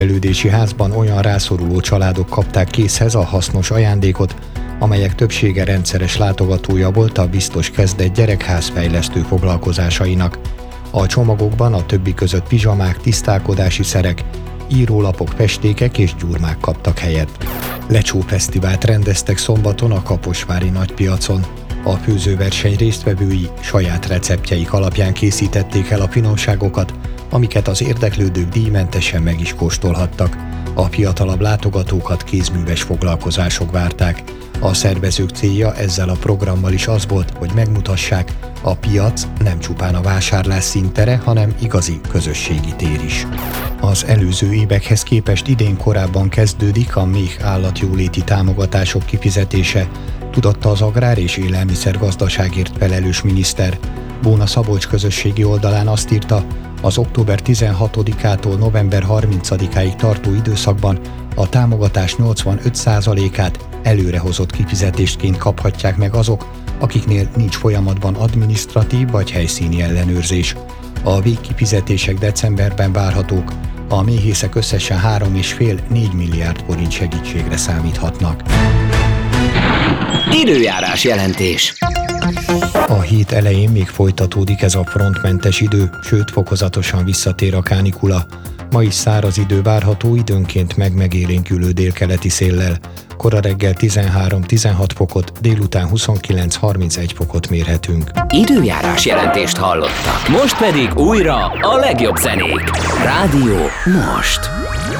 Művelődési házban olyan rászoruló családok kapták készhez a hasznos ajándékot, amelyek többsége rendszeres látogatója volt a biztos kezdett gyerekház fejlesztő foglalkozásainak. A csomagokban a többi között pizsamák, tisztálkodási szerek, írólapok, festékek és gyurmák kaptak helyet. Lecsó fesztivált rendeztek szombaton a Kaposvári nagypiacon. A főzőverseny résztvevői saját receptjeik alapján készítették el a finomságokat, amiket az érdeklődők díjmentesen meg is kóstolhattak. A fiatalabb látogatókat kézműves foglalkozások várták. A szervezők célja ezzel a programmal is az volt, hogy megmutassák, a piac nem csupán a vásárlás színtere, hanem igazi közösségi tér is. Az előző évekhez képest idén korábban kezdődik a méh állatjóléti támogatások kifizetése, tudatta az Agrár- és Élelmiszergazdaságért felelős miniszter. Bóna Szabolcs közösségi oldalán azt írta, az október 16-ától november 30-áig tartó időszakban a támogatás 85%-át előrehozott kifizetésként kaphatják meg azok, akiknél nincs folyamatban adminisztratív vagy helyszíni ellenőrzés. A végkifizetések decemberben várhatók, a méhészek összesen 3,5-4 milliárd forint segítségre számíthatnak. Időjárás jelentés. A hét elején még folytatódik ez a frontmentes idő, sőt fokozatosan visszatér a kánikula. Ma is száraz idő várható, időnként megélénkülő délkeleti széllel. Kora reggel 13-16 fokot, délután 29-31 fokot mérhetünk. Időjárás jelentést hallottak. Most pedig újra a legjobb zenék. Rádió Most.